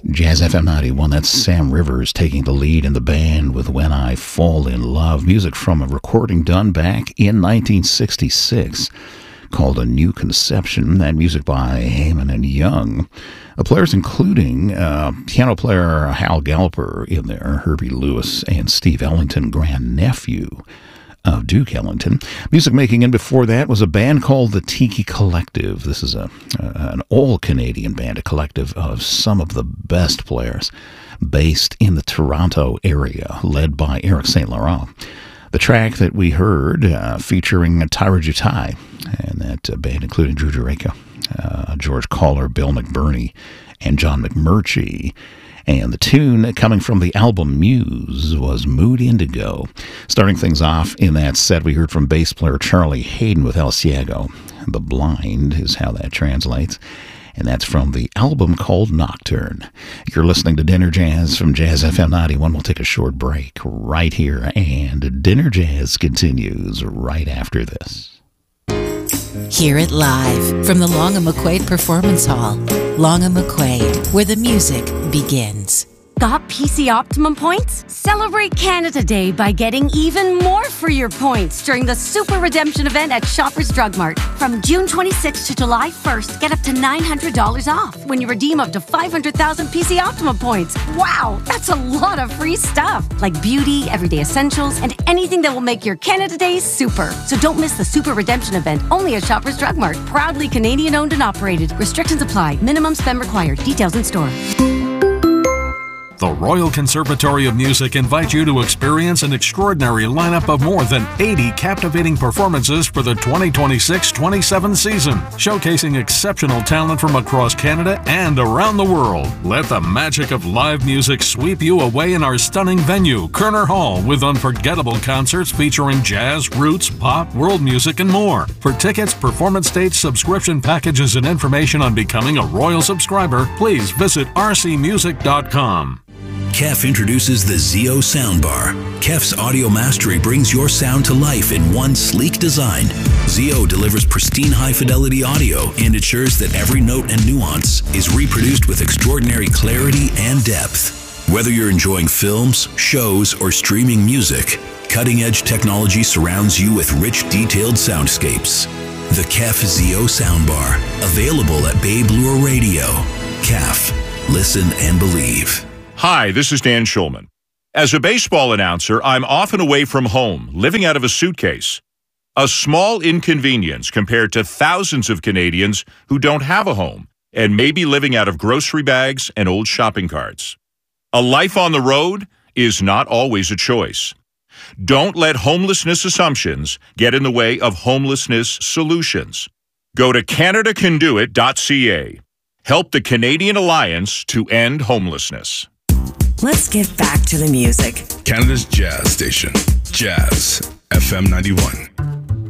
Jazz FM 91, that's Sam Rivers taking the lead in the band with When I Fall in Love. Music from a recording done back in 1966 called A New Conception. That music by Heyman and Young. Players including piano player Hal Galper in there, Herbie Lewis, and Steve Ellington, grandnephew of Duke Ellington. Music making in before that was a band called the Tiki Collective. This is an all-Canadian band, a collective of some of the best players based in the Toronto area, led by Eric St. Laurent. The track that we heard featuring Tyra Jutai, and that band including Drew Jureka, George Kohler, Bill McBurney, and John McMurtry. And the tune coming from the album Muse was Mood Indigo. Starting things off in that set, we heard from bass player Charlie Hayden with El Ciego. The Blind is how that translates. And that's from the album called Nocturne. You're listening to Dinner Jazz from Jazz FM 91. We'll take a short break right here, and Dinner Jazz continues right after this. Hear it live from the Long and McQuaid Performance Hall. Long and McQuaid, where the music begins. Got PC Optimum points? Celebrate Canada Day by getting even more for your points during the Super Redemption event at Shoppers Drug Mart. From June 26th to July 1st, get up to $900 off when you redeem up to 500,000 PC Optimum points. Wow, that's a lot of free stuff, like beauty, everyday essentials, and anything that will make your Canada Day super. So don't miss the Super Redemption event, only at Shoppers Drug Mart. Proudly Canadian owned and operated. Restrictions apply. Minimum spend required. Details in store. The Royal Conservatory of Music invites you to experience an extraordinary lineup of more than 80 captivating performances for the 2026-27 season, showcasing exceptional talent from across Canada and around the world. Let the magic of live music sweep you away in our stunning venue, Kerner Hall, with unforgettable concerts featuring jazz, roots, pop, world music, and more. For tickets, performance dates, subscription packages, and information on becoming a Royal subscriber, please visit rcmusic.com. KEF introduces the Zeo Soundbar. KEF's audio mastery brings your sound to life in one sleek design. Zeo delivers pristine high-fidelity audio and ensures that every note and nuance is reproduced with extraordinary clarity and depth. Whether you're enjoying films, shows, or streaming music, cutting-edge technology surrounds you with rich, detailed soundscapes. The KEF Zeo Soundbar, available at Babe Lure Radio. KEF, listen and believe. Hi, this is Dan Schulman. As a baseball announcer, I'm often away from home, living out of a suitcase. A small inconvenience compared to thousands of Canadians who don't have a home and may be living out of grocery bags and old shopping carts. A life on the road is not always a choice. Don't let homelessness assumptions get in the way of homelessness solutions. Go to CanadaCanDoIt.ca. Help the Canadian Alliance to End Homelessness. Let's get back to the music. Canada's jazz station, Jazz FM 91.